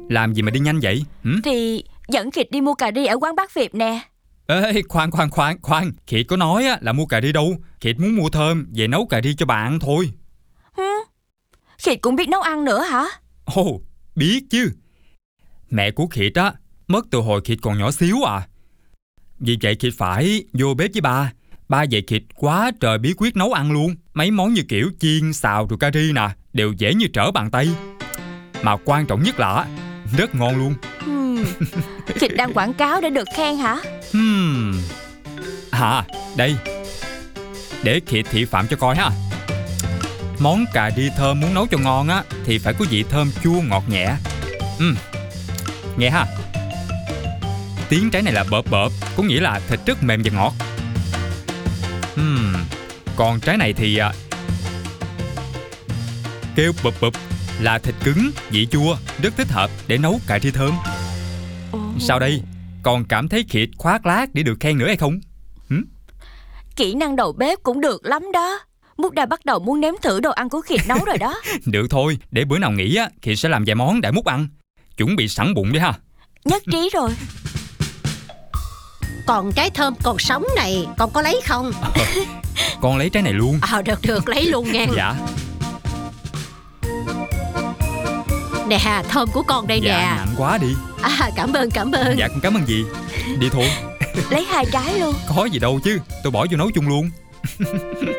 Làm gì mà đi nhanh vậy? Thì dẫn Khịt đi mua cà ri ở quán bác Việt nè. Ê, khoan. Khịt có nói là mua cà ri đâu. Khịt muốn mua thơm về nấu cà ri cho bà ăn thôi. Khịt cũng biết nấu ăn nữa hả? Ồ, biết chứ. Mẹ của Khịt mất từ hồi Khịt còn nhỏ xíu à. Vì vậy Khịt phải vô bếp với ba. Ba dạy Khịt quá trời bí quyết nấu ăn luôn. Mấy món như kiểu chiên, xào rồi cà ri nè đều dễ như trở bàn tay. Mà quan trọng nhất là rất ngon luôn. Khịt đang quảng cáo để được khen hả? Đây, để Khịt thị phạm cho coi ha. Món cà ri thơm muốn nấu cho ngon thì phải có vị thơm chua ngọt nhẹ. Nghe ha. Tiếng trái này là bợp bợp, có nghĩa là thịt rất mềm và ngọt. Còn trái này thì kêu bụp bụp là thịt cứng, vị chua, rất thích hợp để nấu cà ri thơm. Sao đây? Còn cảm thấy Khịt khoác lác để được khen nữa hay không? Kỹ năng đầu bếp cũng được lắm đó. Mút đã bắt đầu muốn nếm thử đồ ăn của Khịt nấu rồi đó. Được thôi, để bữa nào nghỉ Khịt sẽ làm vài món để Mút ăn. Chuẩn bị sẵn bụng đi ha. Nhất trí rồi. Còn trái thơm còn sống này con có lấy không? Con lấy trái này luôn. Được lấy luôn nghe. Dạ. Nè, thơm của con đây dạ, nè. Nặng quá đi. Cảm ơn. Dạ, con cảm ơn gì. Đi thôi. Lấy 2 trái luôn. Có gì đâu chứ, tôi bỏ vô nấu chung luôn.